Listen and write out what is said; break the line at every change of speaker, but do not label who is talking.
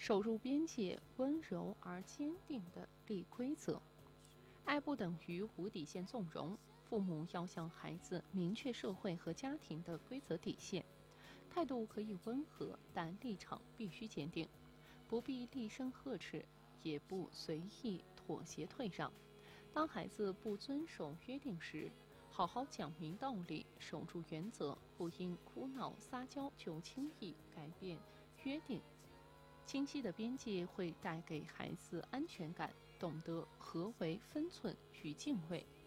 守住边界，温柔而坚定地立规则。爱不等于无底线纵容，父母要向孩子明确社会和家庭的规则底线，态度可以温和，但立场必须坚定，不必厉声呵斥，也不随意妥协退让。当孩子不遵守约定时，好好讲明道理，守住原则，不因哭闹撒娇就轻易改变约定。清晰的边界会带给孩子安全感，懂得何为分寸与敬畏，